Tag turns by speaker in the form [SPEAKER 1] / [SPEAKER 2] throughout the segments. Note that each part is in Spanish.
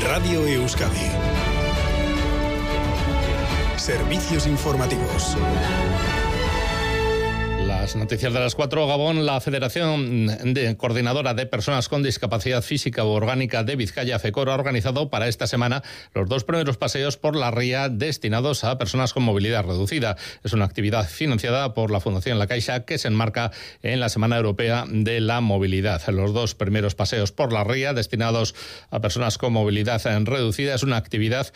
[SPEAKER 1] Radio Euskadi. Servicios informativos.
[SPEAKER 2] Las noticias de las 4, Gabón. La Federación Coordinadora de Personas con Discapacidad Física o Orgánica de Vizcaya, FECOR, ha organizado para esta semana los 2 primeros paseos por la ría destinados a personas con movilidad reducida. Es una actividad financiada por la Fundación La Caixa que se enmarca en la Semana Europea de la Movilidad. Los 2 primeros paseos por la ría destinados a personas con movilidad reducida es una actividad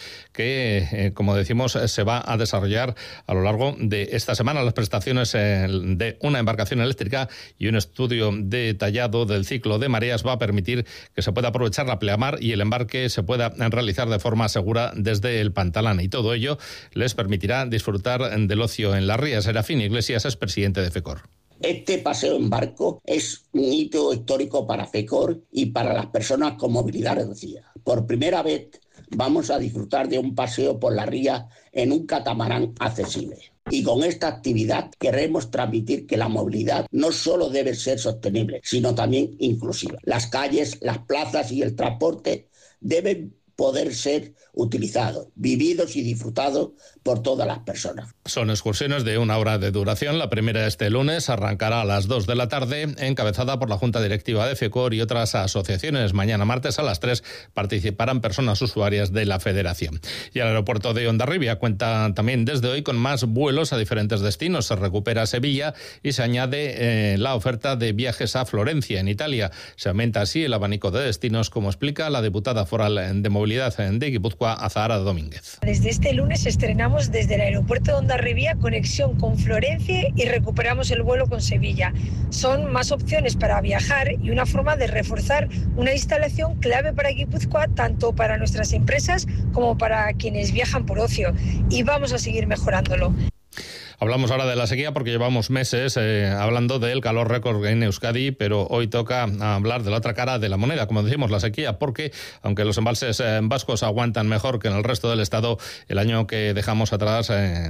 [SPEAKER 2] que, como decimos, se va a desarrollar a lo largo de esta semana. Las prestaciones de una embarcación eléctrica y un estudio detallado del ciclo de mareas va a permitir que se pueda aprovechar la pleamar y el embarque se pueda realizar de forma segura desde el Pantalán, y todo ello les permitirá disfrutar del ocio en la ría. Serafín Iglesias es presidente de FECOR.
[SPEAKER 3] Este paseo en barco es un hito histórico para FECOR y para las personas con movilidad reducida. Por primera vez vamos a disfrutar de un paseo por la ría en un catamarán accesible. Y con esta actividad queremos transmitir que la movilidad no solo debe ser sostenible, sino también inclusiva. Las calles, las plazas y el transporte deben poder ser utilizados, vividos y disfrutados por todas las personas.
[SPEAKER 2] Son excursiones de 1 hora de duración. La primera este lunes arrancará a las 2 de la tarde, encabezada por la Junta Directiva de FECOR y otras asociaciones. Mañana martes a las 3 participarán personas usuarias de la Federación. Y el aeropuerto de Hondarribia cuenta también desde hoy con más vuelos a diferentes destinos. Se recupera Sevilla y se añade la oferta de viajes a Florencia, en Italia. Se aumenta así el abanico de destinos, como explica la diputada foral de Movilidad de Guipúzcoa, Azahara Domínguez.
[SPEAKER 4] Desde este lunes estrenamos desde el aeropuerto de Hondarribia conexión con Florencia y recuperamos el vuelo con Sevilla. Son más opciones para viajar y una forma de reforzar una instalación clave para Guipúzcoa, tanto para nuestras empresas como para quienes viajan por ocio, y vamos a seguir mejorándolo.
[SPEAKER 2] Hablamos ahora de la sequía porque llevamos meses hablando del calor récord en Euskadi, pero hoy toca hablar de la otra cara de la moneda, como decimos, la sequía, porque aunque los embalses vascos aguantan mejor que en el resto del estado, el año que dejamos atrás,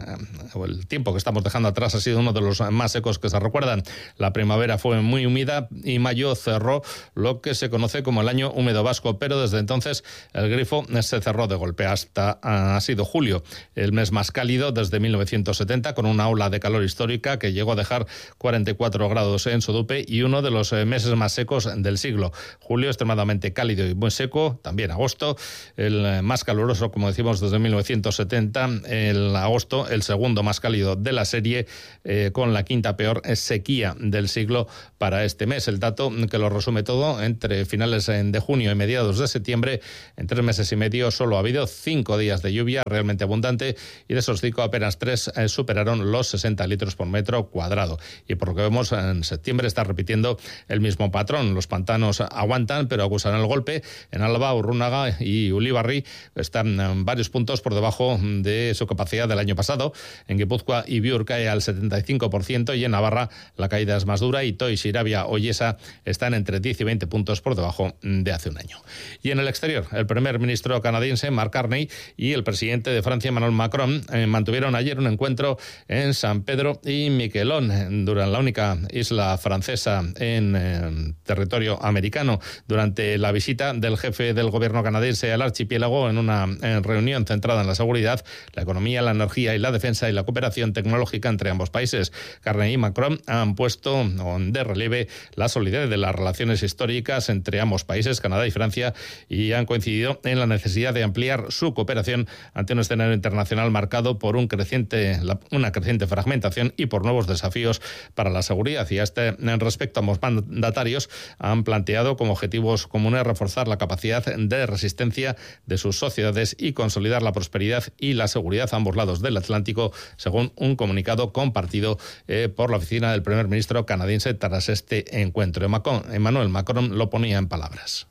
[SPEAKER 2] o el tiempo que estamos dejando atrás, ha sido uno de los más secos que se recuerdan. La primavera fue muy húmeda y mayo cerró lo que se conoce como el año húmedo vasco, pero desde entonces el grifo se cerró de golpe. Ha sido julio el mes más cálido desde 1970, con una ola de calor histórica que llegó a dejar 44 grados en Sodupe, y uno de los meses más secos del siglo. Julio extremadamente cálido y muy seco, también agosto, el más caluroso, como decimos, desde 1970, el agosto, el segundo más cálido de la serie, con la quinta peor sequía del siglo para este mes. El dato que lo resume todo: entre finales de junio y mediados de septiembre, en 3 meses y medio, solo ha habido 5 días de lluvia realmente abundante, y de esos 5 apenas 3 superaron los 60 litros por metro cuadrado. Y por lo que vemos, en septiembre está repitiendo el mismo patrón. Los pantanos aguantan, pero acusarán el golpe. En Álava, Urrunaga y Ulibarri están en varios puntos por debajo de su capacidad del año pasado. En Guipúzcoa, Ibiur cae al 75%, y en Navarra la caída es más dura, y Toix, Irabia o Yesa están entre 10 y 20 puntos por debajo de hace un año. Y en el exterior, el primer ministro canadiense, Mark Carney, y el presidente de Francia, Emmanuel Macron, mantuvieron ayer un encuentro en San Pedro y Miquelón, durante la única isla francesa en territorio americano, durante la visita del jefe del gobierno canadiense al archipiélago, en una reunión centrada en la seguridad, la economía, la energía y la defensa y la cooperación tecnológica entre ambos países. Carney y Macron han puesto de relieve la solidez de las relaciones históricas entre ambos países, Canadá y Francia, y han coincidido en la necesidad de ampliar su cooperación ante un escenario internacional marcado por una creciente fragmentación y por nuevos desafíos para la seguridad. Y a respecto, ambos mandatarios han planteado como objetivos comunes reforzar la capacidad de resistencia de sus sociedades y consolidar la prosperidad y la seguridad a ambos lados del Atlántico, según un comunicado compartido por la oficina del primer ministro canadiense tras este encuentro. Emmanuel Macron lo ponía en palabras.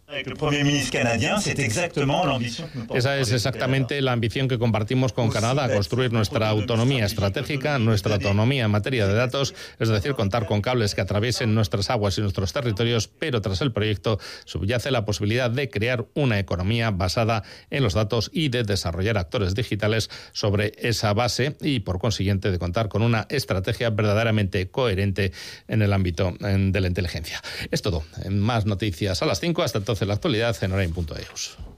[SPEAKER 2] Esa es exactamente la ambición que compartimos con Canadá: construir nuestra autonomía estratégica, nuestra autonomía en materia de datos, es decir, contar con cables que atraviesen nuestras aguas y nuestros territorios, pero tras el proyecto subyace la posibilidad de crear una economía basada en los datos y de desarrollar actores digitales sobre esa base, y por consiguiente de contar con una estrategia verdaderamente coherente en el ámbito de la inteligencia. Es todo. Más noticias a las 5. Hasta entonces, la actualidad en Orain.eus.